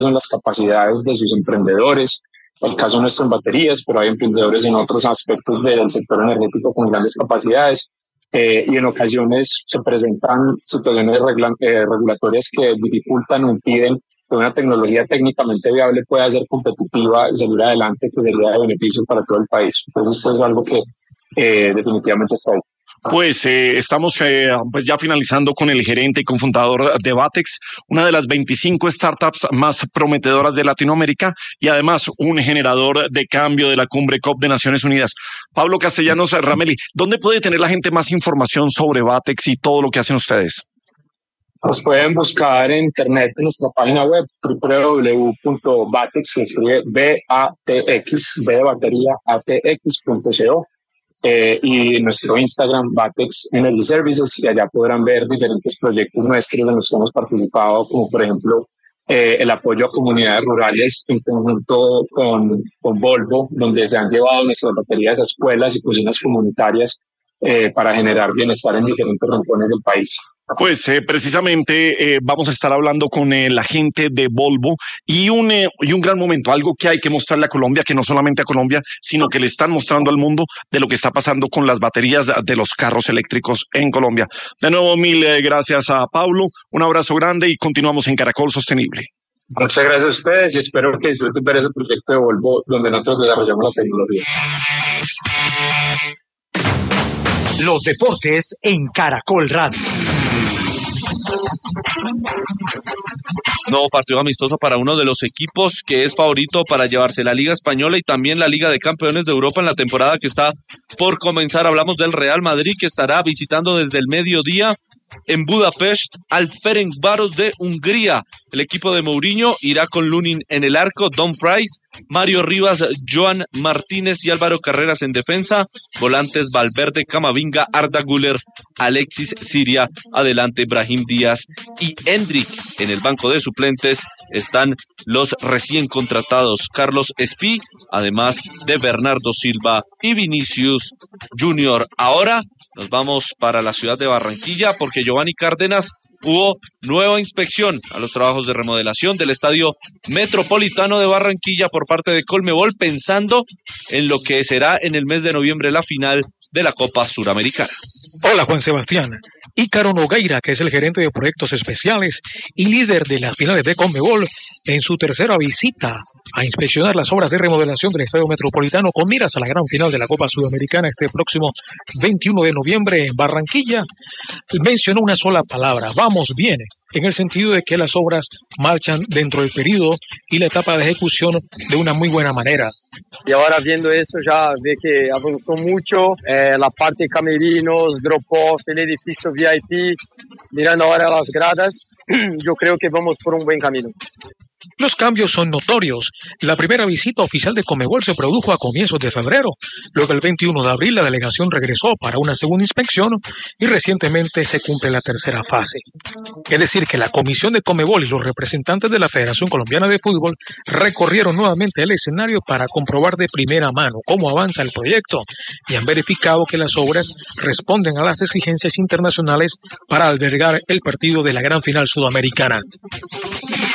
son las capacidades de sus emprendedores. El caso nuestro en baterías, pero hay emprendedores en otros aspectos del sector energético con grandes capacidades. Y en ocasiones se presentan situaciones regulatorias que dificultan o impiden que una tecnología técnicamente viable pueda ser competitiva y salir adelante, que sería de beneficio para todo el país. Entonces, eso es algo que definitivamente está ahí. Pues estamos pues ya finalizando con el gerente y cofundador de Vatex, una de las 25 startups más prometedoras de Latinoamérica y además un generador de cambio de la Cumbre COP de Naciones Unidas. Pablo Castellanos Rameli, ¿dónde puede tener la gente más información sobre Vatex y todo lo que hacen ustedes? Nos pueden buscar en internet en nuestra página web www.vatex, que escribe B-A-T-X, B de batería, ATX.co. Y nuestro Instagram, Vatex Energy Services, y allá podrán ver diferentes proyectos nuestros en los que hemos participado, como por ejemplo el apoyo a comunidades rurales en conjunto con Volvo, donde se han llevado nuestras baterías a escuelas y cocinas comunitarias para generar bienestar en diferentes rincones del país. Pues precisamente vamos a estar hablando con la gente de Volvo y un gran momento, algo que hay que mostrarle a Colombia, que no solamente a Colombia, sino que le están mostrando al mundo de lo que está pasando con las baterías de los carros eléctricos en Colombia. De nuevo, mil gracias a Pablo, un abrazo grande y continuamos en Caracol Sostenible. Muchas gracias a ustedes y espero que disfruten ver ese proyecto de Volvo donde nosotros desarrollamos la tecnología. Los deportes en Caracol Radio. Nuevo partido amistoso para uno de los equipos que es favorito para llevarse la Liga Española y también la Liga de Campeones de Europa en la temporada que está por comenzar. Hablamos del Real Madrid, que estará visitando desde el mediodía en Budapest al Ferencváros de Hungría. El equipo de Mourinho irá con Lunin en el arco, Don Price, Mario Rivas, Joan Martínez y Álvaro Carreras en defensa, volantes Valverde, Camavinga, Arda Güler, Alexis Siria, adelante Brahim Díaz y Endrick. En el banco de suplentes están los recién contratados Carlos Espí, además de Bernardo Silva y Vinicius Junior. Ahora nos vamos para la ciudad de Barranquilla porque Giovanni Cárdenas hubo nueva inspección a los trabajos de remodelación del Estadio Metropolitano de Barranquilla por parte de Colmebol, pensando en lo que será en el mes de noviembre la final de la Copa Suramericana. Hola Juan Sebastián. Ícaro Nogueira, que es el gerente de proyectos especiales y líder de las finales de Conmebol, en su tercera visita a inspeccionar las obras de remodelación del Estadio Metropolitano con miras a la gran final de la Copa Sudamericana este próximo 21 de noviembre en Barranquilla, mencionó una sola palabra: vamos bien, en el sentido de que las obras marchan dentro del periodo y la etapa de ejecución de una muy buena manera. Y ahora viendo eso ya ve que avanzó mucho, la parte de camerinos, drop-off, el edificio VIP, mirando ahora las gradas, yo creo que vamos por un buen camino. Los cambios son notorios. La primera visita oficial de Conmebol se produjo a comienzos de febrero. Luego, el 21 de abril, la delegación regresó para una segunda inspección y recientemente se cumple la tercera fase. Es decir, que la comisión de Conmebol y los representantes de la Federación Colombiana de Fútbol recorrieron nuevamente el escenario para comprobar de primera mano cómo avanza el proyecto y han verificado que las obras responden a las exigencias internacionales para albergar el partido de la gran final sudamericana.